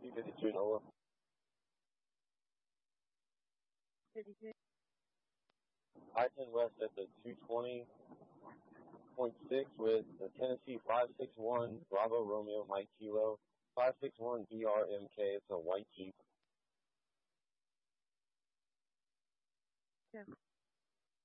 252 NOLA. 52. I-10 West at the 220.6 with the Tennessee 561 Bravo Romeo Mike Kilo 561 BRMK. It's a white Jeep. Yeah.